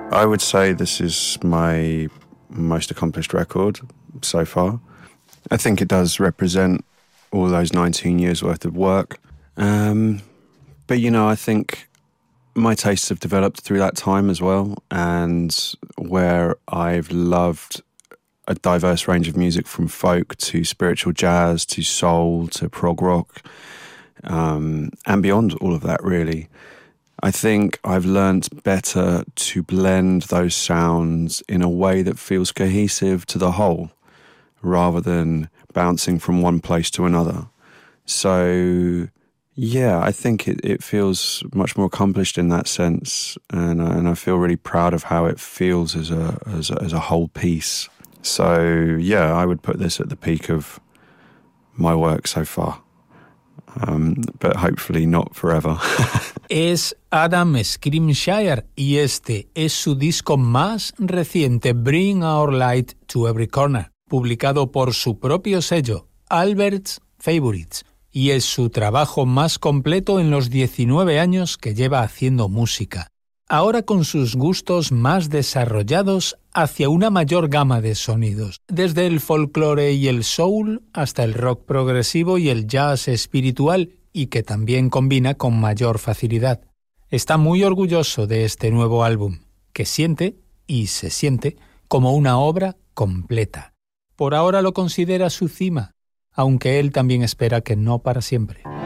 I would say this is my most accomplished record so far. I think it does represent all those 19 years worth of work. But, you know, I think my tastes have developed through that time as well, and where I've loved a diverse range of music from folk to spiritual jazz to soul to prog rock, and beyond all of that, really. I think I've learnt better to blend those sounds in a way that feels cohesive to the whole, rather than bouncing from one place to another. So, yeah, I think it feels much more accomplished in that sense, and I feel really proud of how it feels as a whole piece. So, yeah, I would put this at the peak of my work so far. But hopefully not forever. Es Adam Scrimshire y este es su disco más reciente, Bring Our Light to Every Corner, publicado por su propio sello, Albert's Favorites, y es su trabajo más completo en los 19 años que lleva haciendo música, ahora con sus gustos más desarrollados hacia una mayor gama de sonidos, desde el folclore y el soul hasta el rock progresivo y el jazz espiritual, y que también combina con mayor facilidad. Está muy orgulloso de este nuevo álbum, que siente, y se siente, como una obra completa. Por ahora lo considera su cima, aunque él también espera que no para siempre.